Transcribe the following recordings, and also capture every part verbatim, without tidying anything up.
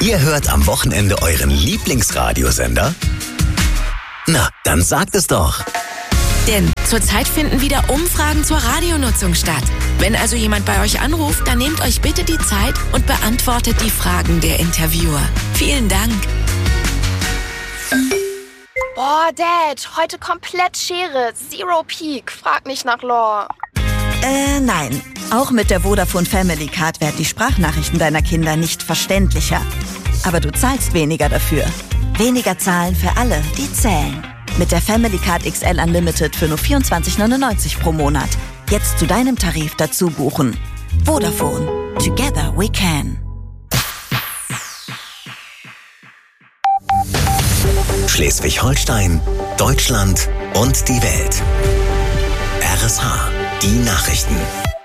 Ihr hört am Wochenende euren Lieblingsradiosender? Na, dann sagt es doch. Denn zurzeit finden wieder Umfragen zur Radionutzung statt. Wenn also jemand bei euch anruft, dann nehmt euch bitte die Zeit und beantwortet die Fragen der Interviewer. Vielen Dank. Boah, Dad, heute komplett Schere. Zero Peak. Frag nicht nach Lore. Äh, nein. Auch mit der Vodafone Family Card werden die Sprachnachrichten deiner Kinder nicht verständlicher. Aber du zahlst weniger dafür. Weniger zahlen für alle, die zählen. Mit der Family Card X L Unlimited für nur vierundzwanzig neunundneunzig pro Monat. Jetzt zu deinem Tarif dazu buchen. Vodafone. Together we can. Schleswig-Holstein, Deutschland und die Welt. R S H, die Nachrichten.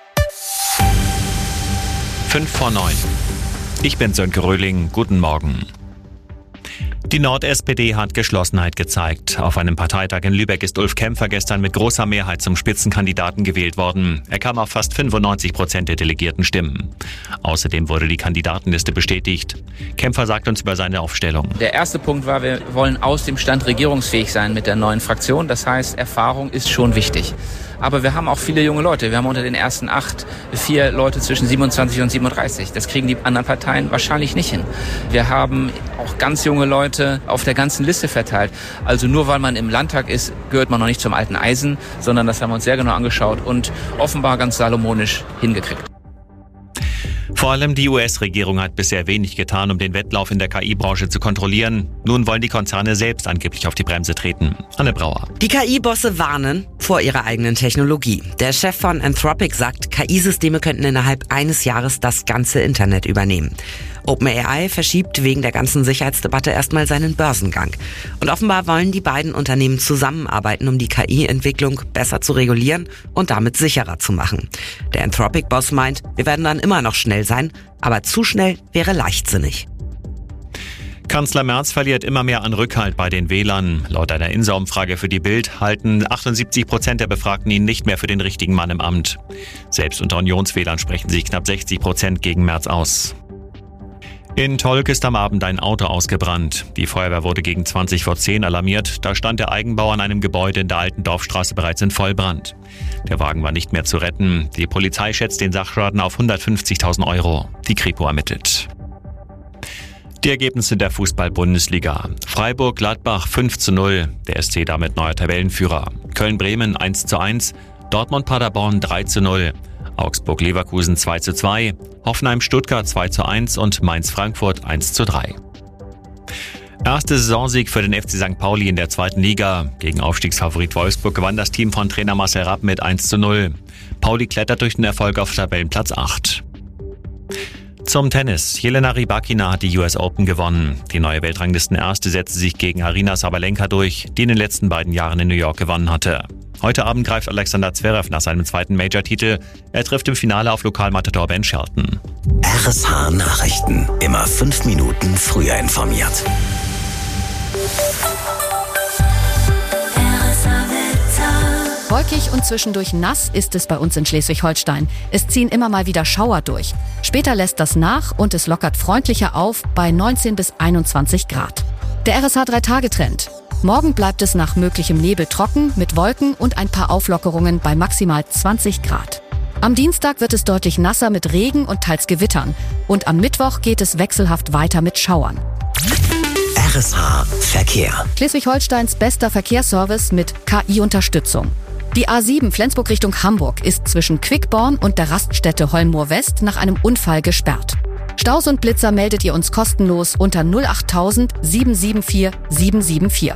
Fünf vor neun. Ich bin Sönke Röhling. Guten Morgen. Die Nord-S P D hat Geschlossenheit gezeigt. Auf einem Parteitag in Lübeck ist Ulf Kämpfer gestern mit großer Mehrheit zum Spitzenkandidaten gewählt worden. Er kam auf fast fünfundneunzig Prozent der delegierten Stimmen. Außerdem wurde die Kandidatenliste bestätigt. Kämpfer sagt uns über seine Aufstellung. Der erste Punkt war, wir wollen aus dem Stand regierungsfähig sein mit der neuen Fraktion. Das heißt, Erfahrung ist schon wichtig. Aber wir haben auch viele junge Leute. Wir haben unter den ersten acht vier Leute zwischen siebenundzwanzig und siebenunddreißig. Das kriegen die anderen Parteien wahrscheinlich nicht hin. Wir haben auch ganz junge Leute auf der ganzen Liste verteilt. Also nur weil man im Landtag ist, gehört man noch nicht zum alten Eisen, sondern das haben wir uns sehr genau angeschaut und offenbar ganz salomonisch hingekriegt. Vor allem die U S-Regierung hat bisher wenig getan, um den Wettlauf in der K I-Branche zu kontrollieren. Nun wollen die Konzerne selbst angeblich auf die Bremse treten. Anne Brauer. Die K I-Bosse warnen vor ihrer eigenen Technologie. Der Chef von Anthropic sagt, K I-Systeme könnten innerhalb eines Jahres das ganze Internet übernehmen. OpenAI verschiebt wegen der ganzen Sicherheitsdebatte erstmal seinen Börsengang. Und offenbar wollen die beiden Unternehmen zusammenarbeiten, um die K I-Entwicklung besser zu regulieren und damit sicherer zu machen. Der Anthropic-Boss meint, wir werden dann immer noch schnell sein, aber zu schnell wäre leichtsinnig. Kanzler Merz verliert immer mehr an Rückhalt bei den Wählern. Laut einer Insa-Umfrage für die Bild halten achtundsiebzig Prozent der Befragten ihn nicht mehr für den richtigen Mann im Amt. Selbst unter Unionswählern sprechen sich knapp sechzig Prozent gegen Merz aus. In Tolk ist am Abend ein Auto ausgebrannt. Die Feuerwehr wurde gegen zwanzig vor zehn alarmiert. Da stand der Eigenbau an einem Gebäude in der alten Dorfstraße bereits in Vollbrand. Der Wagen war nicht mehr zu retten. Die Polizei schätzt den Sachschaden auf hundertfünfzigtausend Euro. Die Kripo ermittelt. Die Ergebnisse der Fußball-Bundesliga. Freiburg-Gladbach fünf zu null. Der S C damit neuer Tabellenführer. Köln-Bremen eins zu eins. Dortmund-Paderborn drei zu null. Augsburg-Leverkusen zwei zu zwei, Hoffenheim-Stuttgart zwei zu eins und Mainz-Frankfurt eins zu drei. Erster Saisonsieg für den F C Sankt Pauli in der zweiten Liga. Gegen Aufstiegsfavorit Wolfsburg gewann das Team von Trainer Marcel Rapp mit eins zu null. Pauli klettert durch den Erfolg auf Tabellenplatz acht. Zum Tennis. Jelena Rybakina hat die U S Open gewonnen. Die neue Weltranglisten-Erste setzte sich gegen Aryna Sabalenka durch, die in den letzten beiden Jahren in New York gewonnen hatte. Heute Abend greift Alexander Zverev nach seinem zweiten Major-Titel. Er trifft im Finale auf Lokalmatador Ben Shelton. R S H Nachrichten. Immer fünf Minuten früher informiert. Wolkig und zwischendurch nass ist es bei uns in Schleswig-Holstein. Es ziehen immer mal wieder Schauer durch. Später lässt das nach und es lockert freundlicher auf bei neunzehn bis einundzwanzig Grad. Der R S H drei Tage Trend. Morgen bleibt es nach möglichem Nebel trocken mit Wolken und ein paar Auflockerungen bei maximal zwanzig Grad. Am Dienstag wird es deutlich nasser mit Regen und teils Gewittern. Und am Mittwoch geht es wechselhaft weiter mit Schauern. R S H Verkehr. Schleswig-Holsteins bester Verkehrsservice mit K I-Unterstützung. Die A sieben Flensburg Richtung Hamburg ist zwischen Quickborn und der Raststätte Holmmoor West nach einem Unfall gesperrt. Staus und Blitzer meldet ihr uns kostenlos unter null acht tausend sieben sieben vier sieben sieben vier.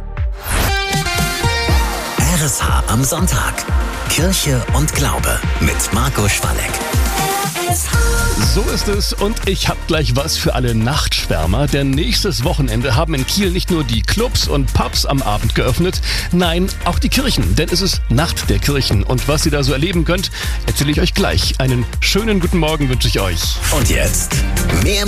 R S H am Sonntag. Kirche und Glaube mit Marco Schwalleck. So ist es und ich habe gleich was für alle Nachtschwärmer, denn nächstes Wochenende haben in Kiel nicht nur die Clubs und Pubs am Abend geöffnet, nein, auch die Kirchen, denn es ist Nacht der Kirchen und was ihr da so erleben könnt, erzähle ich euch gleich. Einen schönen guten Morgen wünsche ich euch. Und jetzt mehr